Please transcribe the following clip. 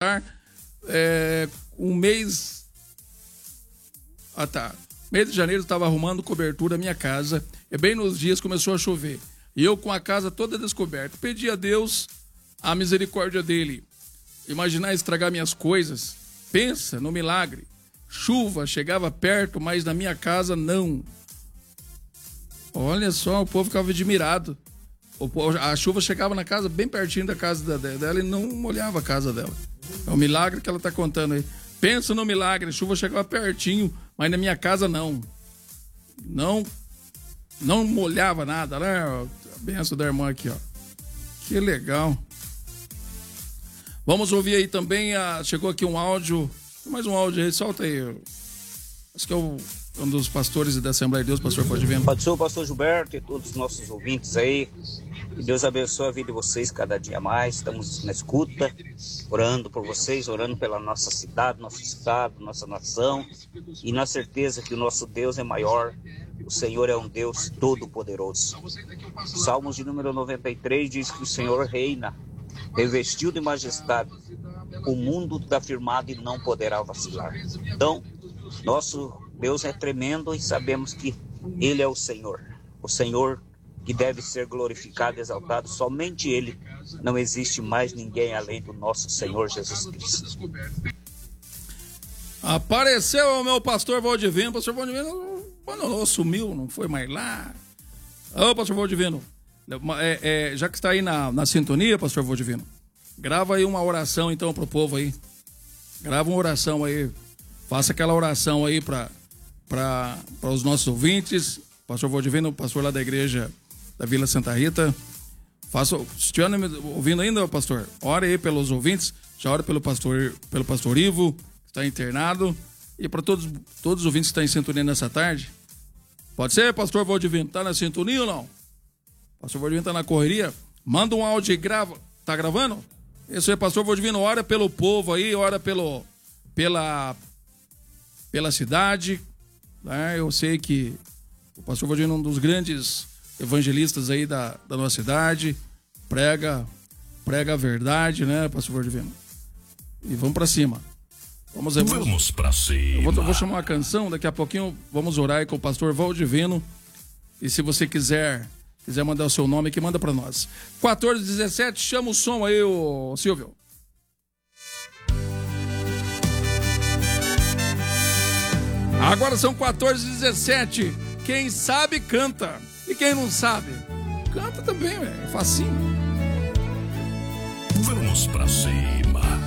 encerrar um mês... Ah, tá. Mês de janeiro estava arrumando cobertura na minha casa e bem nos dias começou a chover. E eu com a casa toda descoberta. Pedi a Deus a misericórdia dele. Imaginar estragar minhas coisas. Pensa no milagre. Chuva chegava perto, mas na minha casa não. Olha só, o povo ficava admirado. A chuva chegava na casa, bem pertinho da casa dela e não molhava a casa dela. É um milagre que ela está contando aí. Pensa no milagre, a chuva chegava pertinho, mas na minha casa não. Não molhava nada, né? A benção da irmã aqui, ó. Que legal. Vamos ouvir aí também, chegou aqui um áudio, mais um áudio aí, solta aí. Acho que é um dos pastores da Assembleia de Deus, pastor pode ver. Pode ser o pastor Gilberto e todos os nossos ouvintes aí. Que Deus abençoe a vida de vocês cada dia mais. Estamos na escuta, orando por vocês, orando pela nossa cidade, nosso estado, nossa nação. E na certeza que o nosso Deus é maior. O Senhor é um Deus todo-poderoso. Salmos de número 93 diz que o Senhor reina, revestiu de majestade. O mundo está firmado e não poderá vacilar. Então, nosso Deus é tremendo e sabemos que Ele é o Senhor que deve ser glorificado e exaltado, somente Ele. Não existe mais ninguém além do nosso Senhor Jesus Cristo. Apareceu o meu pastor Valdivino. Pastor Valdivino abandonou, sumiu, não foi mais lá. Ô, pastor Valdivino, já que está aí na sintonia, pastor Valdivino, grava aí uma oração então pro povo aí. Grava uma oração aí. Faça aquela oração aí para os nossos ouvintes. Pastor Valdivino, pastor lá da igreja da Vila Santa Rita. Se estiver ouvindo ainda, pastor, ore aí pelos ouvintes. Já ore pelo pastor Ivo, que está internado. E para todos os ouvintes que estão em sintonia nessa tarde. Pode ser, pastor Valdivino? Tá na sintonia ou não? Pastor Valdivino tá na correria? Manda um áudio e grava. Tá gravando? Isso aí, pastor Valdivino, ora pelo povo aí, ora pela cidade. Né? Eu sei que o pastor Valdivino é um dos grandes evangelistas aí da nossa cidade. Prega a verdade, né, pastor Valdivino? E vamos pra cima. Vamos pra cima. Eu vou chamar uma canção, daqui a pouquinho vamos orar aí com o pastor Valdivino. E se você quiser mandar o seu nome aqui, manda pra nós. 14h17, chama o som aí, ô Silvio. Agora são 14h17. Quem sabe, canta. E quem não sabe, canta também, velho. É facinho. Vamos pra cima.